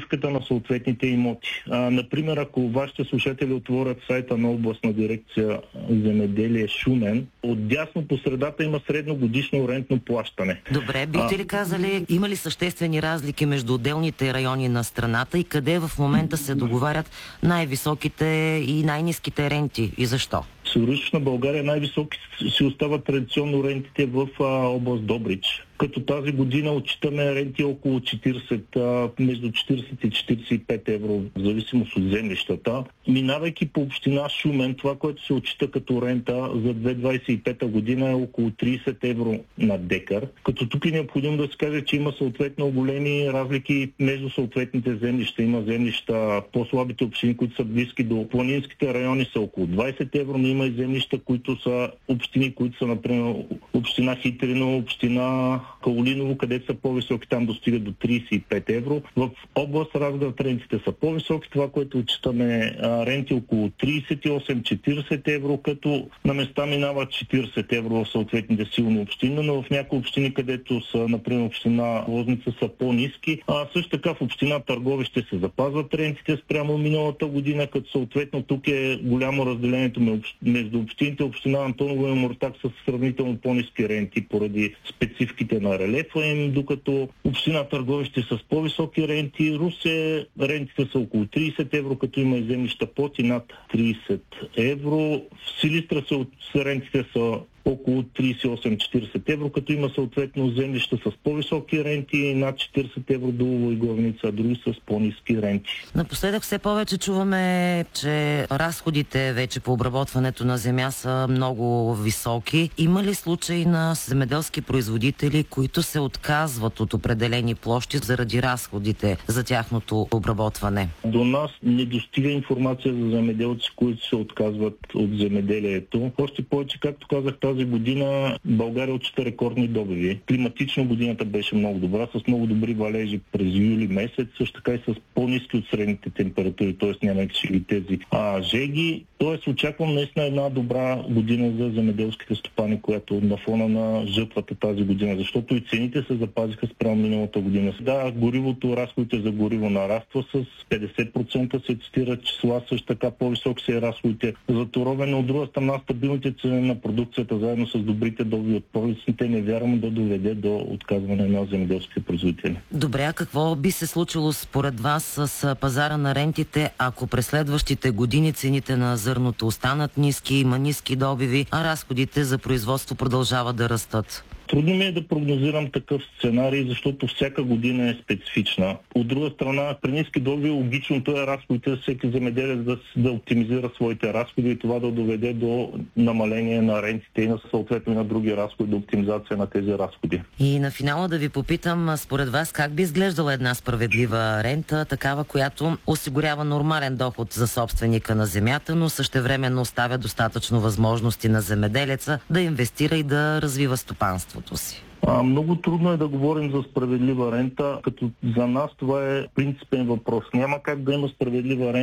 спецификата на съответните имоти. Например, ако вашите слушатели отворят сайта на областна дирекция земеделие Шумен, отдясно по средата има средногодишно рентно плащане. Добре, бихте ли казали, има ли съществени разлики между отделните райони на страната и къде в момента се договарят най-високите и най-ниските ренти и защо? В Североизточна България най-високи си остават традиционно рентите в област Добрич. Като тази година отчитаме ренти около 40, между 40 и 45 евро, в зависимост от землищата. Минавайки по община Шумен, това, което се отчита като рента за 2025 година е около 30 евро на декар. Като тук е необходимо да се каже, че има съответно големи разлики между съответните землища. Има землища, по-слабите общини, които са близки до планинските райони, са около 20 евро, но има и землища, които са общини, които са, например, община Хитрино, община Каолиново, където са по-високи, там достигат до 35 евро. В област Разград рентите са по-високи, това, което отчитаме ренти около 38-40 евро, като на места минават 40 евро в съответните силни общини, но в някои общини, където са, например, община Лозница, са по-ниски. Също така в община Търговище се запазват рентите спрямо миналата година, като съответно тук е голямо разделението между общините. Община Антоново и Омуртаг са сравнително по-ниски ренти поради спецификите на релефа им, докато община Търговище с по-високи ренти. Русе рентите са около 30 евро, като има и землища под и над 30 евро. В Силистра рентите са около 38-40 евро, като има съответно землища с по-високи ренти, над 40 евро Дулово и Главница, а други с по-ниски ренти. Напоследък все повече чуваме, че разходите вече по обработването на земя са много високи. Има ли случаи на земеделски производители, които се отказват от определени площи заради разходите за тяхното обработване? До нас не достига информация за земеделци, които се отказват от земеделието. Още повече, както казах, тази година България отчита рекордни добиви. Климатично годината беше много добра, с много добри валежи през юли месец, също така и с по-ниски от средните температури, т.е. нямайки тези жеги. Т.е. очаквам наистина една добра година за земеделските стопани, която на фона на жътвата тази година, защото и цените се запазиха спрямо миналата година. Да, горивото, разходите за гориво нараства с 50%, се цитират числа, също така по-високи са и разходите за торове, но от друга страна стабилните цени на продукцията заедно с добрите добиви от пролетните не вярвам да доведе до отказване на земеделските производители. Добре, а какво би се случило според вас с пазара на рентите, ако през следващите години цените на зърното останат ниски, има ниски добиви, а разходите за производство продължават да растат? Трудно ми е да прогнозирам такъв сценарий, защото всяка година е специфична. От друга страна, при ниски добиви логичното е разходите за всеки земеделец да оптимизира своите разходи и това да доведе до намаление на рентите и съответно на други разходи, до оптимизация на тези разходи. И на финала да ви попитам, според вас как би изглеждала една справедлива рента, такава, която осигурява нормален доход за собственика на земята, но същевременно оставя достатъчно възможности на земеделеца да инвестира и да развива стопанството си? Много трудно е да говорим за справедлива рента, като за нас това е принципен въпрос. Няма как да има справедлива рента,